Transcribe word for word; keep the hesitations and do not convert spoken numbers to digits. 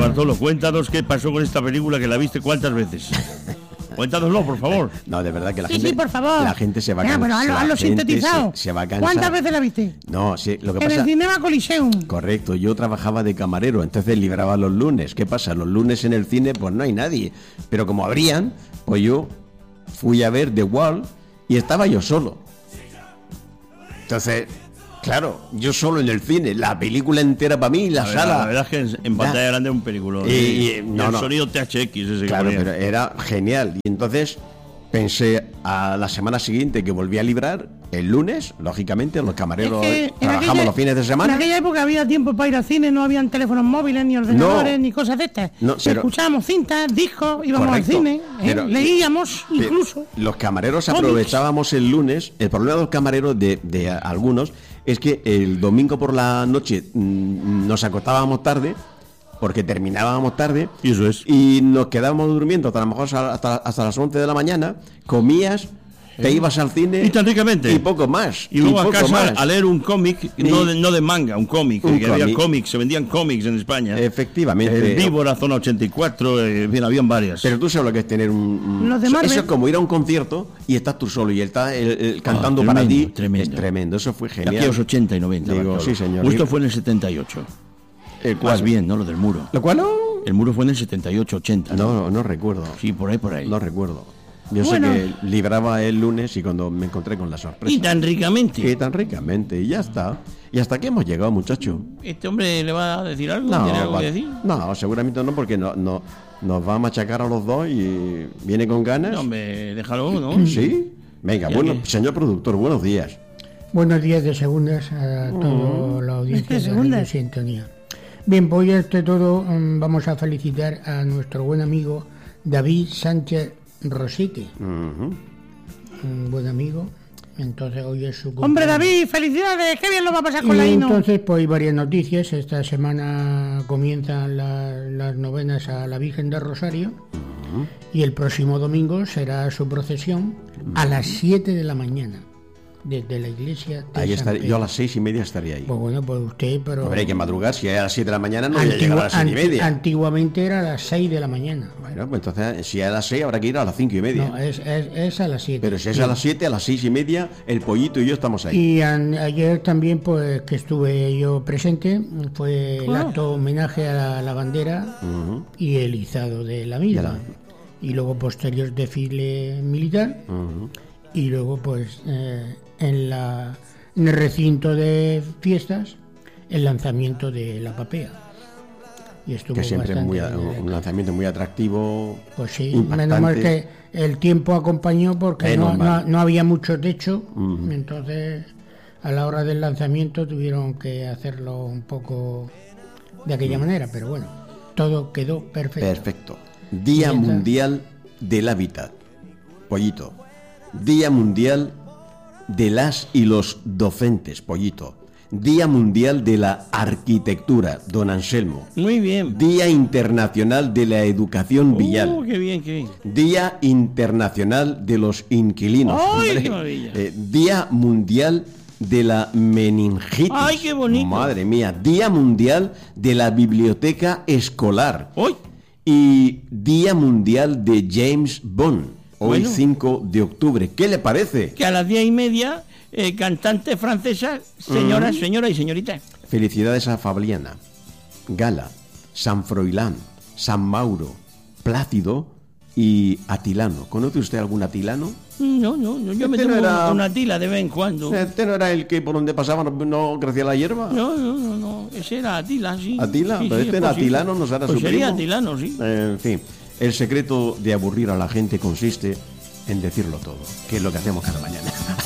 Bartolo, cuéntanos qué pasó con esta película que la viste cuántas veces. Cuéntanoslo, por favor. No, de verdad que la Sí, gente... sí, por favor. La gente se va a Venga, cansar. pero hazlo, la hazlo gente sintetizado. Se, se va a cansar. ¿Cuántas veces la viste? No, sí, lo que En pasa... el Cinema Coliseum. Correcto, yo trabajaba de camarero, entonces libraba los lunes. ¿Qué pasa? Los lunes en el cine, pues no hay nadie. Pero como abrían, pues yo fui a ver The Wall y estaba yo solo. Entonces... Claro, yo solo en el cine, la película entera para mí, la, la sala. Verdad, la verdad es que en, en pantalla grande es un película. Y, y, no, el no. sonido T H X ese Claro, que pero era genial. Y entonces pensé a la semana siguiente que volví a librar, el lunes, lógicamente, los camareros Es que en trabajamos aquella- los fines de semana. En aquella época había tiempo para ir al cine, no habían teléfonos móviles, ni ordenadores, No. ni cosas de estas. No, pero- Escuchábamos cintas, discos, íbamos Correcto, al cine, ¿eh? pero- leíamos Pero incluso. los camareros cómics. aprovechábamos el lunes. El problema de los camareros, de, de a- algunos, es que el domingo por la noche mm, nos acostábamos tarde, porque terminábamos tarde, Y eso es. y nos quedábamos durmiendo hasta, a lo mejor hasta, hasta las once de la mañana, comías, te ibas al cine Y tan ricamente. y poco más. Y luego a poco casa más. a leer un cómic, no de, no de manga, un cómic, Un que había cómic. cómics, se vendían cómics en España. Efectivamente. El Víbora, Zona ochenta y cuatro, eh, bien, habían varias. Pero tú sabes lo que es tener un... un- Los de Marvel. Eso es como ir a un concierto y estás tú solo y él está el- el cantando Ah, para tremendo, ti. tremendo. Es tremendo, eso fue De genial. aquí a los ochenta y noventa. Digo, Bartolo. sí, señor. Esto fue en el setenta y ocho. ¿El cuál? Más bien, ¿no? Lo del muro. ¿Lo cual no? El muro fue en el setenta y ocho ochenta. No, no recuerdo. Sí, por ahí, por ahí. No recuerdo. Yo Bueno. sé que libraba el lunes y cuando me encontré con la sorpresa. Y tan ricamente. Y tan ricamente, y ya está. Y hasta aquí hemos llegado, muchacho. ¿Este hombre le va a decir algo? No, ¿Tiene algo va- que decir? no, seguramente no, porque no, no, nos va a machacar a los dos y viene con ganas. No, hombre, déjalo, ¿no? Sí. Venga, Ya bueno, que- señor productor, buenos días. Buenos días de segundas a toda la audiencia ¿De de segundas? Radio Sintonía. Bien, pues ante todo mm, vamos a felicitar a nuestro buen amigo David Sánchez Rosique, Ujú. un buen amigo. Entonces hoy es su Hombre, cumpleaños. David, felicidades, qué bien lo va a pasar con Y la Ino. entonces pues hay varias noticias. Esta semana comienzan la- las novenas a la Virgen del Rosario y el próximo domingo será su procesión a las siete de la mañana desde la iglesia de Ahí San estaré, Pedro. yo a las seis y media estaría ahí. Pues bueno, pues usted, pero... Hombre, hay que madrugar, si es a las siete de la mañana no voy a llegar a Antigua- las seis y anti- media. Antiguamente era a las seis de la mañana. Bueno, pues entonces, si es a las seis habrá que ir a las cinco y media. No, es, es, es a las siete. Pero si es a las siete, a las seis y media, el pollito y yo estamos ahí. Y an- ayer también, pues, que estuve yo presente, fue el Ah. acto homenaje a la, la bandera Ujú, y el izado de la misma. la- Y luego posterior desfile militar. ujú. Y luego, pues, eh, en, la, en el recinto de fiestas, el lanzamiento de la papea. Y estuvo Que siempre es muy, bastante bien. un lanzamiento muy atractivo. Pues sí, impactante. menos mal que el tiempo acompañó porque Es no, normal. no, no había mucho techo, Ujú. entonces a la hora del lanzamiento tuvieron que hacerlo un poco de aquella manera, pero bueno, todo quedó perfecto. Perfecto. Día Ya está. Mundial del Hábitat. Pollito. Día Mundial de las y los docentes. Pollito. Día Mundial de la Arquitectura. Don Anselmo. Muy bien. Día Internacional de la Educación Uh, Vial. qué bien, qué bien. Día Internacional de los Inquilinos. ¡Ay, Hombre. qué maravilla! Eh, Día Mundial de la Meningitis. ¡Ay, qué bonito! Madre mía. Día Mundial de la Biblioteca Escolar. ¡Uy! Y Día Mundial de James Bond. Hoy Bueno. cinco de octubre. ¿Qué le parece? Que a las diez y media, eh, cantante francesa, señoras, señora y señorita. Felicidades a Fabiana, Gala, San Froilán, San Mauro, Plácido y Atilano. ¿Conoce usted algún Atilano? No, no, no, yo me Este no tomo era- una tila de vez en cuando. ¿Este no era el que por donde pasaba no, no crecía la hierba? No, no, no, no, ese era Atila, sí. ¿Atila? Sí, Pero sí, este es era posible. Atilano, ¿no será Pues su sería primo? Atilano, sí. Eh, en fin, el secreto de aburrir a la gente consiste en decirlo todo, que es lo que hacemos cada mañana.